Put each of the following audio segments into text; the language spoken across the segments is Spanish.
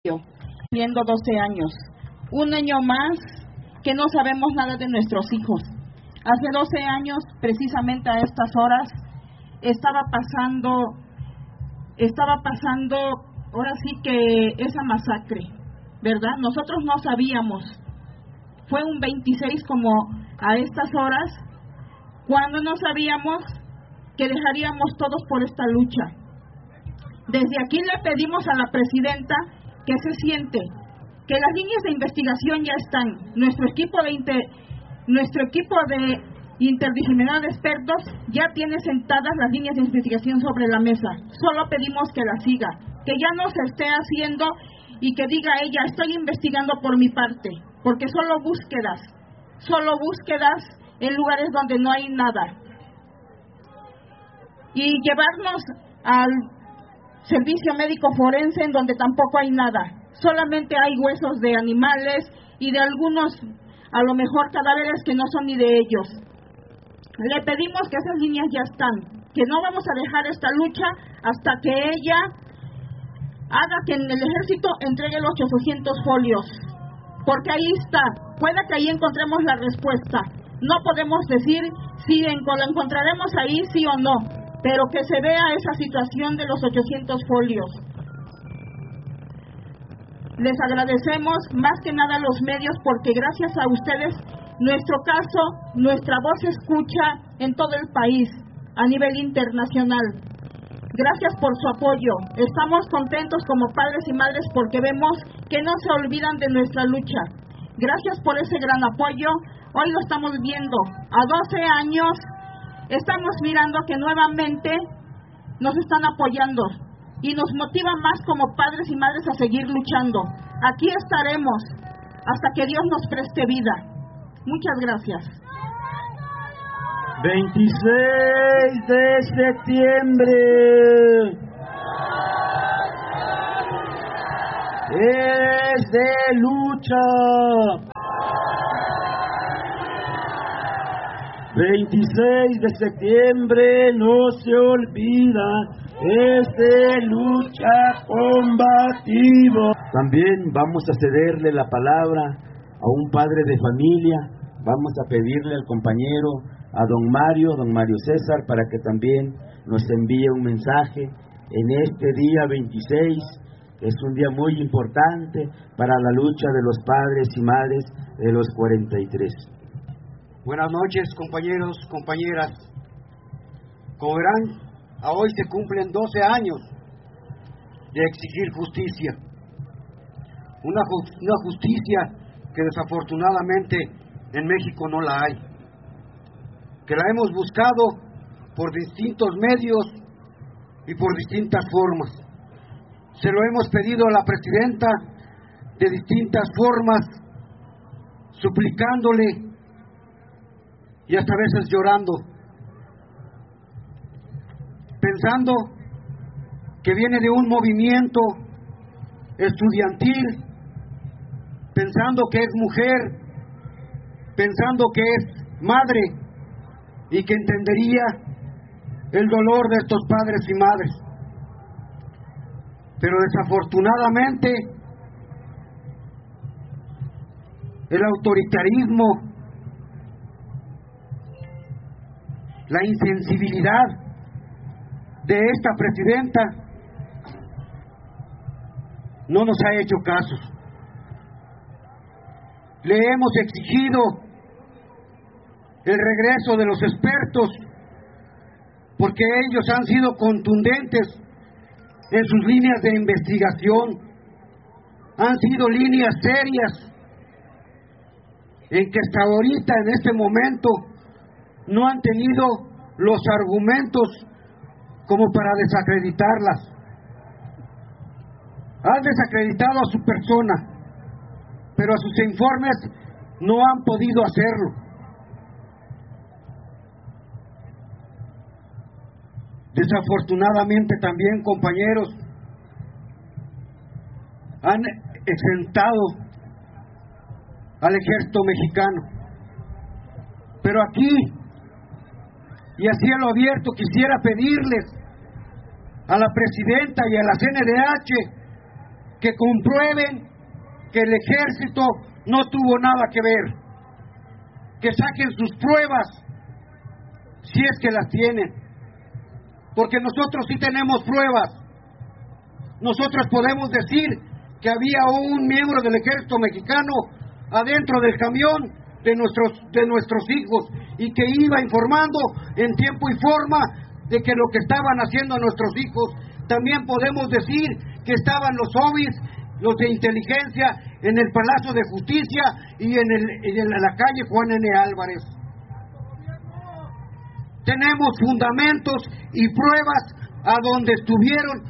cumpliendo 12 años. Un año más que no sabemos nada de nuestros hijos. Hace 12 años, precisamente a estas horas, estaba pasando, ahora sí que esa masacre, ¿verdad? Nosotros no sabíamos. Fue un 26 como a estas horas, cuando no sabíamos que dejaríamos todos por esta lucha. Desde aquí le pedimos a la presidenta que se siente, que las líneas de investigación ya están. Nuestro equipo de interdisciplinar de expertos ya tiene sentadas las líneas de investigación sobre la mesa. Solo pedimos que la siga, que ya no se esté haciendo y que diga ella, estoy investigando por mi parte, porque solo búsquedas en lugares donde no hay nada. Y llevarnos al servicio médico forense en donde tampoco hay nada. Solamente hay huesos de animales y de algunos, a lo mejor, cadáveres que no son ni de ellos. Le pedimos que esas líneas ya están, que no vamos a dejar esta lucha hasta que ella haga que en el ejército entregue los 800 folios, porque ahí está, pueda que ahí encontremos la respuesta. No podemos decir si la encontraremos ahí, sí o no, pero que se vea esa situación de los 800 folios. Les agradecemos más que nada a los medios, porque gracias a ustedes nuestro caso, nuestra voz se escucha en todo el país, a nivel internacional. Gracias por su apoyo. Estamos contentos como padres y madres porque vemos que no se olvidan de nuestra lucha. Gracias por ese gran apoyo. Hoy lo estamos viendo. A 12 años estamos mirando que nuevamente nos están apoyando y nos motiva más como padres y madres a seguir luchando. Aquí estaremos hasta que Dios nos preste vida. Muchas gracias. 26 de septiembre es de lucha. 26 de septiembre no se olvida, es de lucha combativo. También vamos a cederle la palabra a un padre de familia. Vamos a pedirle al compañero, a don Mario César, para que también nos envíe un mensaje en este día 26. Es un día muy importante para la lucha de los padres y madres de los 43. Buenas noches, compañeros, compañeras. Como verán, a hoy se cumplen 12 años de exigir justicia. Una justicia que desafortunadamente en México no la hay. Que la hemos buscado por distintos medios y por distintas formas. Se lo hemos pedido a la presidenta de distintas formas, suplicándole y hasta a veces llorando, pensando que viene de un movimiento estudiantil, pensando que es mujer, pensando que es madre y que entendería el dolor de estos padres y madres. Pero desafortunadamente el autoritarismo, la insensibilidad de esta presidenta no nos ha hecho caso. Le hemos exigido el regreso de los expertos porque ellos han sido contundentes en sus líneas de investigación, han sido líneas serias en que hasta ahorita, en este momento, no han tenido los argumentos como para desacreditarlas. Han desacreditado a su persona, pero a sus informes no han podido hacerlo. Desafortunadamente también, compañeros, han exentado al ejército mexicano. Pero aquí, y a cielo abierto, quisiera pedirles a la presidenta y a la CNDH que comprueben que el ejército no tuvo nada que ver, que saquen sus pruebas, si es que las tienen, porque nosotros sí tenemos pruebas. Nosotros podemos decir que había un miembro del ejército mexicano adentro del camión de nuestros hijos, y que iba informando en tiempo y forma de que lo que estaban haciendo nuestros hijos. También podemos decir que estaban los OVIs, los de inteligencia, en el Palacio de Justicia y en la calle Juan N. Álvarez. Tenemos fundamentos y pruebas a donde estuvieron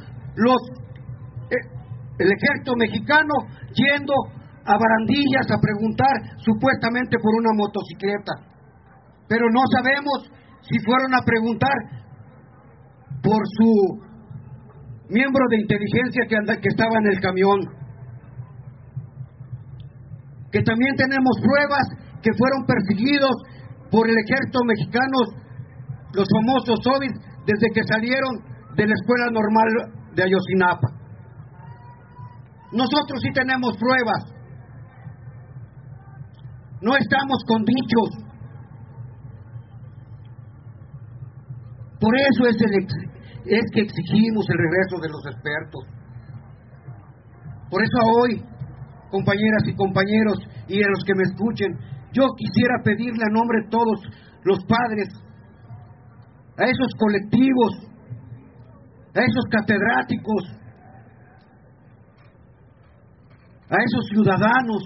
el ejército mexicano yendo a barandillas a preguntar supuestamente por una motocicleta, pero no sabemos si fueron a preguntar por su miembro de inteligencia que estaba en el camión. Que también tenemos pruebas que fueron perseguidos por el ejército mexicano, los famosos OVIs, desde que salieron de la escuela normal de Ayotzinapa. Nosotros sí tenemos pruebas. No estamos con dichos. Por eso es que exigimos el regreso de los expertos. Por eso hoy, compañeras y compañeros, y a los que me escuchen, yo quisiera pedirle a nombre de todos los padres, a esos colectivos, a esos catedráticos, a esos ciudadanos,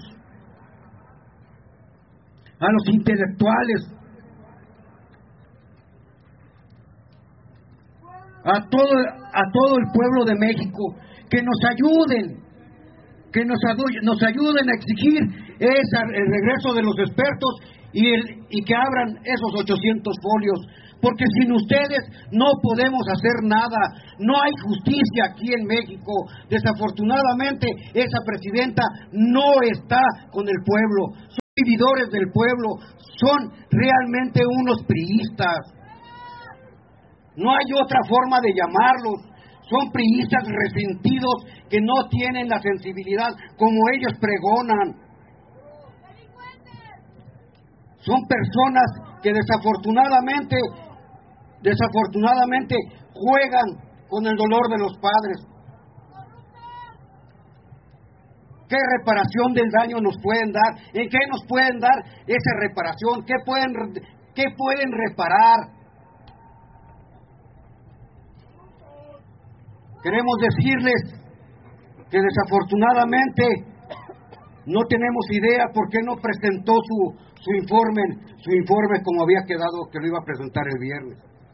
a los intelectuales, a todo el pueblo de México, que nos ayuden, nos ayuden a exigir el regreso de los expertos y que abran esos 800 folios, porque sin ustedes no podemos hacer nada. No hay justicia aquí en México. Desafortunadamente, esa presidenta no está con el pueblo. Son vividores del pueblo, son realmente unos priistas. No hay otra forma de llamarlos. Son priistas resentidos que no tienen la sensibilidad como ellos pregonan. Son personas que desafortunadamente juegan con el dolor de los padres. ¿Qué reparación del daño nos pueden dar? ¿En qué nos pueden dar esa reparación? ¿Qué pueden reparar? Queremos decirles que desafortunadamente no tenemos idea por qué no presentó su informe como había quedado que lo iba a presentar el viernes.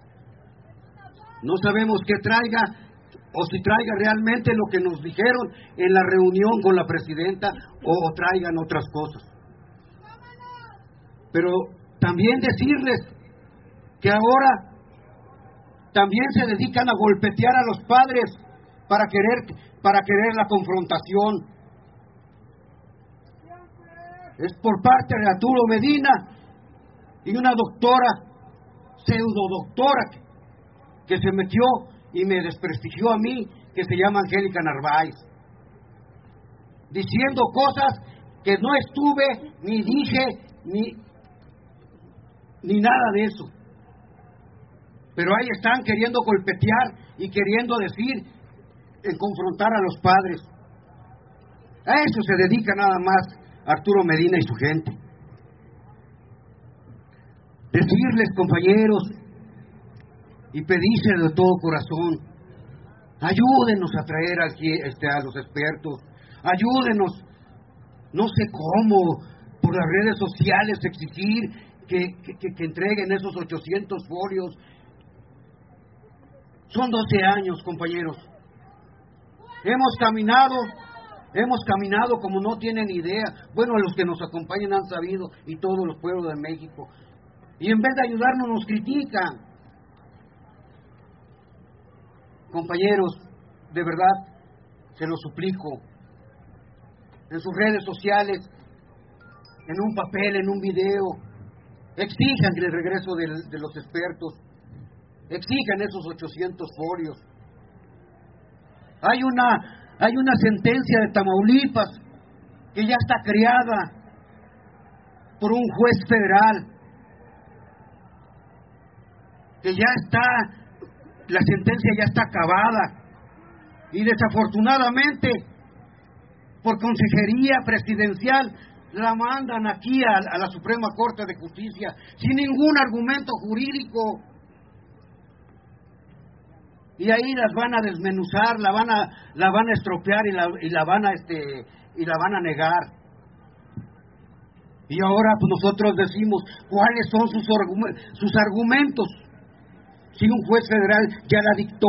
No sabemos qué traiga, o si traiga realmente lo que nos dijeron en la reunión con la presidenta, o traigan otras cosas. Pero también decirles que ahora también se dedican a golpetear a los padres para querer la confrontación. Es por parte de Arturo Medina y una doctora, pseudodoctora, que se metió y me desprestigió a mí, que se llama Angélica Narváez, diciendo cosas que no estuve, ni dije, ni nada de eso. Pero ahí están queriendo golpetear y queriendo decir, en confrontar a los padres. A eso se dedica nada más Arturo Medina y su gente. Decirles, compañeros, y pedirse de todo corazón, ayúdenos a traer aquí a los expertos, ayúdenos, no sé cómo, por las redes sociales exigir que entreguen esos 800 folios. Son 12 años, compañeros. Hemos caminado como no tienen idea. Bueno, los que nos acompañan han sabido, y todos los pueblos de México. Y en vez de ayudarnos, nos critican. Compañeros, de verdad, se lo suplico. En sus redes sociales, en un papel, en un video, exijan el regreso de los expertos. Exijan esos 800 folios. Hay Hay una sentencia de Tamaulipas que ya está creada por un juez federal, que ya está, la sentencia ya está acabada, y desafortunadamente por consejería presidencial la mandan aquí a la Suprema Corte de Justicia sin ningún argumento jurídico, y ahí las van a desmenuzar, la van a estropear y la van a negar. Y ahora pues nosotros decimos cuáles son sus argumentos, si un juez federal ya la dictó.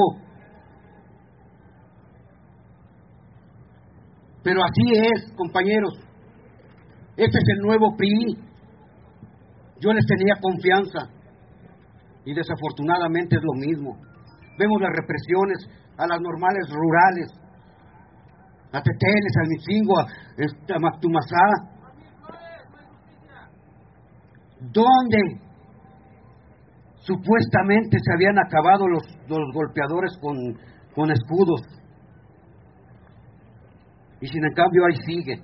Pero así es, compañeros. Este es el nuevo PRI. Yo les tenía confianza y desafortunadamente es lo mismo. Vemos las represiones a las normales rurales, a Teteles, a Mitzingo, a Mactumazá, donde supuestamente se habían acabado los golpeadores con escudos, y sin en cambio ahí sigue.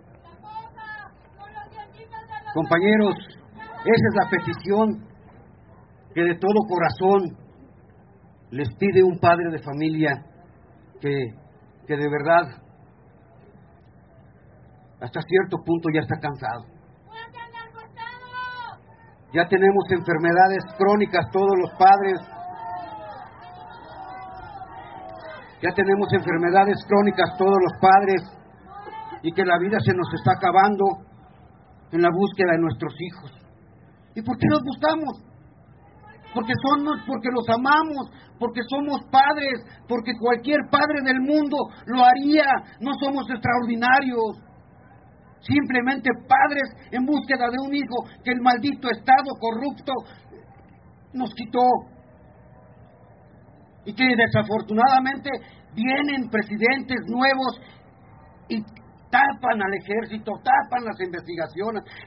Compañeros, esa es la petición que de todo corazón les pide un padre de familia que de verdad hasta cierto punto ya está cansado. Ya tenemos enfermedades crónicas todos los padres. Ya tenemos enfermedades crónicas todos los padres, y que la vida se nos está acabando en la búsqueda de nuestros hijos. ¿Y por qué los buscamos? Porque los amamos, porque somos padres, porque cualquier padre del mundo lo haría. No somos extraordinarios, simplemente padres en búsqueda de un hijo que el maldito Estado corrupto nos quitó, y que desafortunadamente vienen presidentes nuevos y tapan al ejército, tapan las investigaciones,